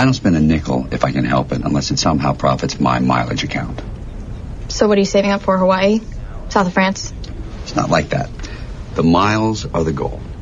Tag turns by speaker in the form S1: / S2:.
S1: I don't spend a nickel if I can help it, unless it somehow profits my mileage account.
S2: So what are you saving up for? Hawaii? South of France?
S1: It's not like that. The miles are the goal.